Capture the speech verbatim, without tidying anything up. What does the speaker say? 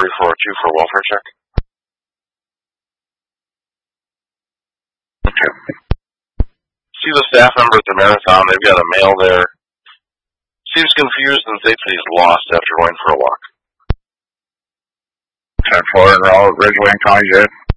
forty-four oh two for a welfare check. Okay. See the staff member at the marathon. They've got a male there. Seems confused and thinks he's lost after going for a walk. ten four and roll, Ridgeway and County Jet.